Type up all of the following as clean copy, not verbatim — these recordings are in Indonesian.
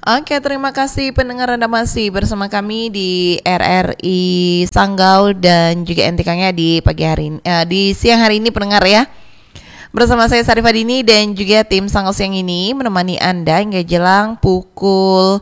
Oke, terima kasih pendengar Anda masih bersama kami di RRI Sanggau dan juga NTK-nya di pagi hari ini, di siang hari ini pendengar ya. Bersama saya Sarifah Dini dan juga tim Sanggau siang ini menemani Anda hingga jelang pukul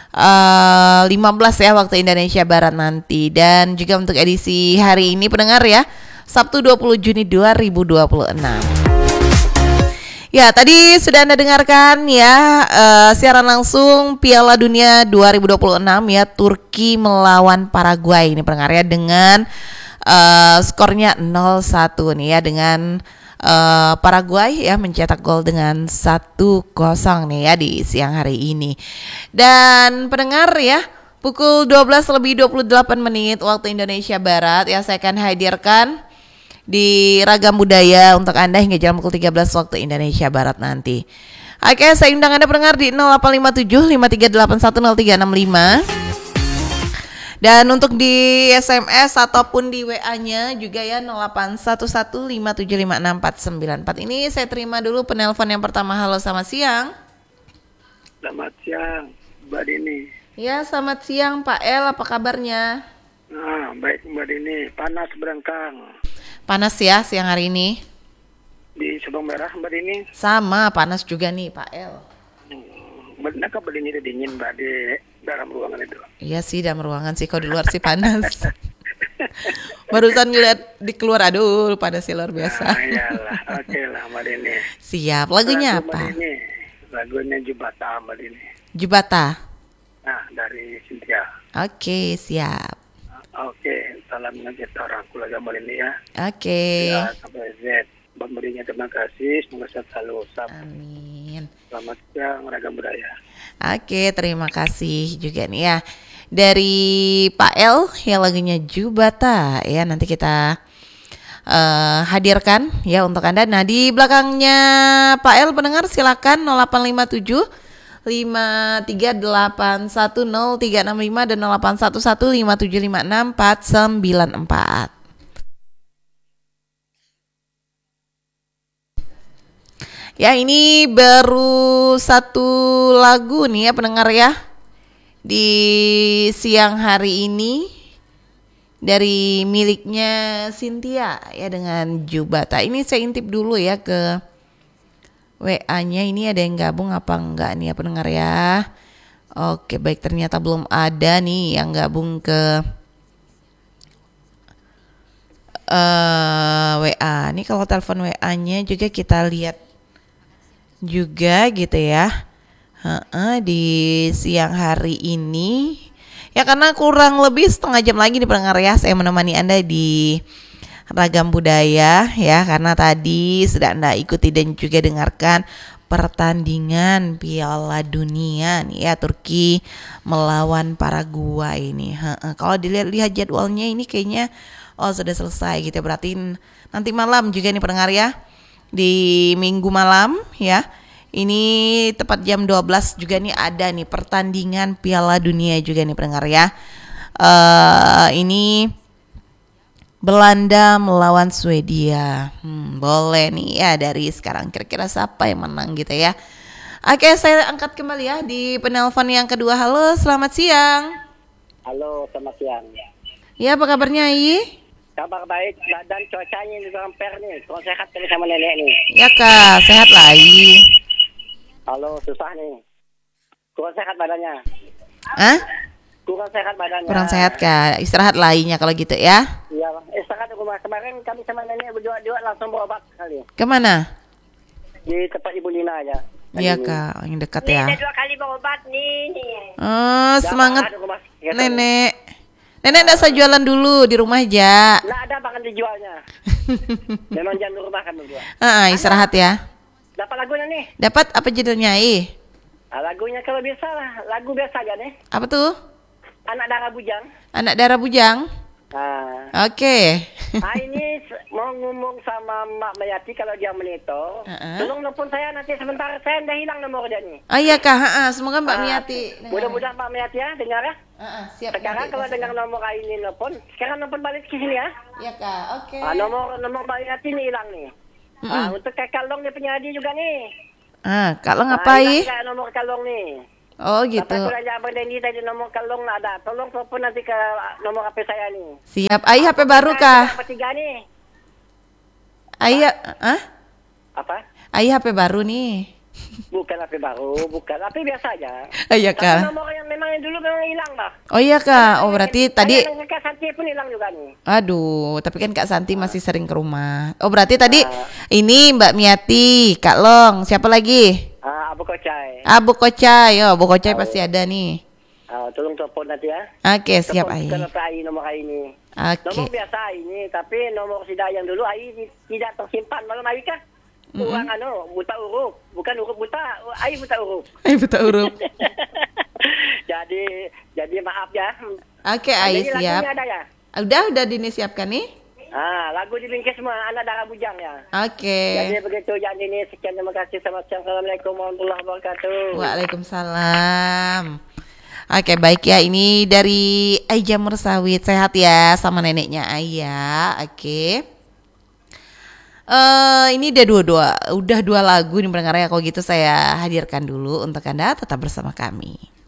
15 ya waktu Indonesia Barat nanti. Dan juga untuk edisi hari ini pendengar ya, Sabtu 20 Juni 2026. Ya, tadi sudah Anda dengarkan ya siaran langsung Piala Dunia 2026 ya, Turki melawan Paraguay ini pendengar ya, dengan skornya 0-1 nih ya, dengan Paraguay ya mencetak gol dengan 1-0 nih ya di siang hari ini. Dan pendengar ya, pukul 12:28 waktu Indonesia Barat ya, saya akan hadirkan di Ragam Budaya untuk Anda hingga jam pukul 13 waktu Indonesia Barat nanti. Oke, saya undang Anda pendengar di 0857 5381 0365. Dan untuk di SMS ataupun di WA-nya juga ya 0811 5756 494. Ini saya terima dulu penelpon yang pertama. Halo, selamat siang. Selamat siang, Mbak Dini. Ya, selamat siang Pak El, apa kabarnya? Nah, baik Mbak Dini, panas berengkang. Panas ya siang hari ini? Di Subang Merah Mbak Dini? Sama, panas juga nih Pak El. Benar Mbak Dini itu dingin Mbak di dalam ruangan itu? Iya sih, dalam ruangan sih, kalau di luar sih panas. Barusan ngeliat di keluar, aduh panasnya luar biasa. Nah, iyalah, oke lah Mbak Dini. Siap, lagunya apa? Mbak Dini, lagunya Jubata Mbak Dini. Jubata? Nah, dari Cynthia. Oke, siap. Oke, salam ngajak orang keluarga Mbak Dini ya. Oke. Ya, sampai Z. Mbak Dini terima kasih, semoga sehat selalu. Amin. Selamat siang, Ragam Budaya. Oke, terima kasih juga nih ya. Dari Pak El ya, lagunya Jubata ya, nanti kita hadirkan ya untuk Anda. Nah, di belakangnya Pak El pendengar silakan 0857 53810 dan 0811 5756 494. Ya, ini baru satu lagu nih ya pendengar ya di siang hari ini dari miliknya Cynthia ya dengan Jubata. Ini saya intip dulu ya ke WA-nya, ini ada yang gabung apa enggak nih ya pendengar ya. Oke, baik, ternyata belum ada nih yang gabung ke WA. Nih kalau telepon WA-nya juga kita lihat juga gitu ya. Di siang hari ini ya, karena kurang lebih setengah jam lagi nih pendengar ya, saya menemani Anda di Ragam Budaya ya, karena tadi sudah Anda ikuti dan juga dengarkan pertandingan Piala Dunia nih ya, Turki melawan Paraguay ini. Kalau dilihat jadwalnya ini kayaknya sudah selesai gitu ya, berarti nanti malam juga nih pendengar ya, di Minggu malam ya. Ini tepat jam 12 juga nih ada nih pertandingan Piala Dunia juga nih pendengar ya. Ini Belanda melawan Swedia. Boleh nih ya, dari sekarang kira-kira siapa yang menang gitu ya. Oke, saya angkat kembali ya di penelpon yang kedua. Halo, selamat siang. Halo, selamat siang. Ya, apa kabarnya I? Kabar baik, badan cuacanya di Ampere nih. Kurang sehat kali sama nenek nih. Ya Kak, sehat lah I. Halo, susah nih. Kurang sehat badannya. Hah? Kurang sehat badannya. Kurang sehat Kak, istirahat lainnya kalau gitu ya. Iya, istirahat di rumah. Kemarin kami sama nenek berdua langsung berobat kali. Kemana? Di tempat Ibu Lina aja. Iya Kak, yang dekat ya. Nenek 2 kali berobat nih. Oh, semangat Ya, nenek. Nenek enggak usah jualan dulu di rumah aja. nggak ada bahkan dijualnya. Memang jangan di rumah kan berdua. Istirahat ya. Dapat lagunya nih. Dapat apa judulnya I? Lagunya kalau biasa lah, lagu biasa aja nih. Apa tuh? Anak Darah Bujang. Anak Darah Bujang. Oke. Ini mau ngomong sama Mak Mayati kalau dia menito. Tolong nelfon saya nanti sebentar, saya udah hilang nomor dia nih. Oh iya Kak, semoga Mbak Miyati. Mudah-mudahan Mbak Mayati ya dengar ya. Siap. Sekarang kalau dengar nomor ini nelfon, sekarang nelfon balik ke sini ya. Iya Kak, oke. Nomor Mbak Mayati ini hilang nih. Untuk Kak Kalong dia penyanyi juga nih. Kalau ngapain? Hilang nomor Kalong nih. Oh gitu. Bapak sudah berjanji tadi nomor kalung nggak ada. Tolong telepon nanti ke nomor HP saya nih. Siap. Ai HP baru kah? Tiga nih. Ai Apa? Ai HP baru nih. Bukan HP baru, bukan. HP biasa aja. Iya Tapi kah? nomor yang memang dulu memang hilang, Pak. Oh iya kak. Oh berarti tadi. Kak Santi pun hilang juga nih. Aduh, tapi kan Kak Santi masih sering ke rumah. Oh berarti tadi ini Mbak Miati, Kak Long, siapa lagi? Abu Kocai. Abu Kocai, oh Abu Kocai pasti ada nih. Tolong telepon nanti ya. Oke, siap Ai. Telepon Ai nomor Ai ini. Nomor Oke. biasa ini, tapi nomor sidak yang dulu Ai tidak tersimpan malam Ai kah? Kurang buta huruf, bukan huruf buta, Ai buta huruf. Ai buta huruf. jadi maaf ya. Oke, Ai Jadi siap. lagunya ada ya? Udah disiapkan nih. Lagu di bingkai semua anak darah bujang ya. Oke. Jadi begitu jadi ini sekian terima kasih selamat siang. Assalamualaikum warahmatullahi wabarakatuh. Waalaikumsalam. Oke, baik ya. Ini dari Ai Jamur Sawit. Sehat ya sama neneknya Ayah. Oke. Ini udah dua lagu nih pendengar ya. Kalau gitu saya hadirkan dulu untuk Anda tetap bersama kami.